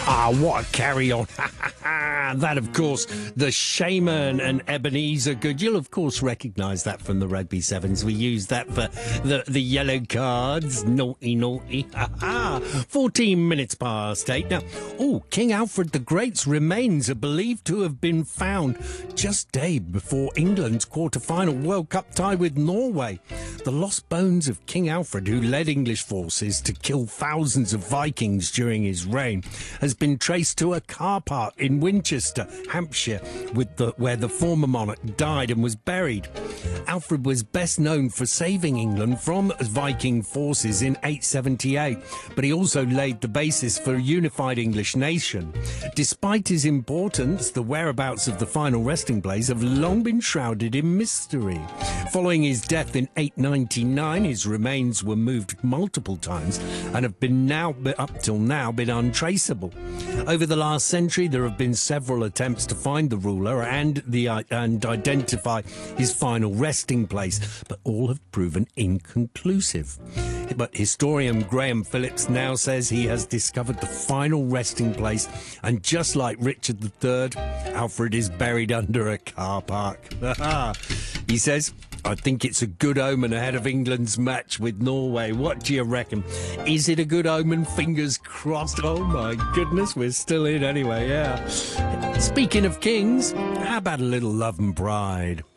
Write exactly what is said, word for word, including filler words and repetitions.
Ah, what a carry on. That, of course, the Shaman and Ebenezer Good. You'll, of course, recognise that from the Rugby Sevens. We use that for the, the yellow cards. Naughty, naughty. fourteen minutes past eight. Now, oh, King Alfred the Great's remains are believed to have been found just day before England's quarter-final World Cup tie with Norway. The lost bones of King Alfred, who led English forces to kill thousands of Vikings during his reign, has been traced to a car park in Winchester, Hampshire, with the, where the former monarch died and was buried. Alfred was best known for saving England from Viking forces in eight seventy-eight, but he also laid the basis for a unified English nation. Despite his importance, the whereabouts of the final resting place have long been shrouded in mystery. Following his death in eight ninety-nine, his remains were moved multiple times and have been now, up till now, been untraceable. Over the last century, there have been several attempts to find the ruler and the uh, and identify his final resting place, but all have proven inconclusive. But historian Graham Phillips now says he has discovered the final resting place, and just like Richard the Third, Alfred is buried under a car park. He says, I think it's a good omen ahead of England's match with Norway. What do you reckon? Is it a good omen? Fingers crossed. Oh, my goodness, we're still in anyway, yeah. Speaking of kings, how about a little love and pride?